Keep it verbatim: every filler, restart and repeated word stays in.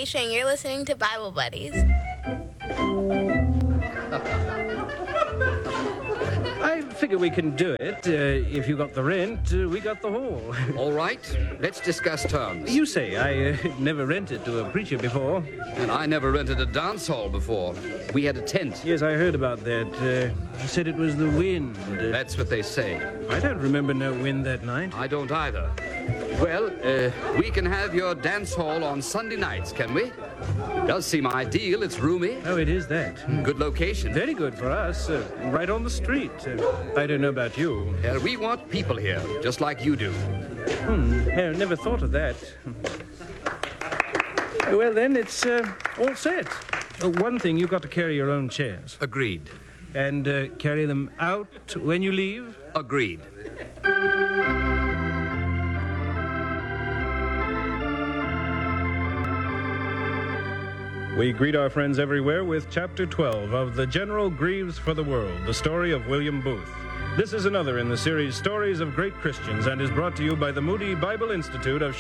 Alicia, and you're listening to Bible Buddies. I figure we can do it. Uh, if you got the rent, uh, we got the hall. All right, let's discuss terms. You say I uh, never rented to a preacher before. And I never rented a dance hall before. We had a tent. Yes, I heard about that. Uh, you said it was the wind. Uh, That's what they say. I don't remember no wind that night. I don't either. Well, uh, we can have your dance hall on Sunday nights, can we? Does seem ideal. It's roomy. Oh, it is that. Good location. Very good for us. Uh, right on the street. Uh, I don't know about you. Uh, we want people here, just like you do. Hmm, I never thought of that. Well, then, it's uh, all set. Uh, one thing, you've got to carry your own chairs. Agreed. And uh, carry them out when you leave? Agreed. We greet our friends everywhere with Chapter twelve of The General Grieves for the World, the story of William Booth. This is another in the series Stories of Great Christians and is brought to you by the Moody Bible Institute of